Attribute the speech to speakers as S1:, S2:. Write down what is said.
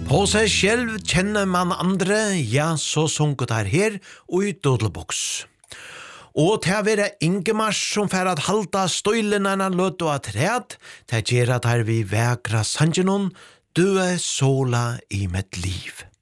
S1: På seg selv kjenner man andre, ja, så sunket her her og i Dodelbox. Og til å være Ingemars som får at halda støylene løt og træd, til å gjøre at her vi vekra sangenon, du er sola i mitt liv.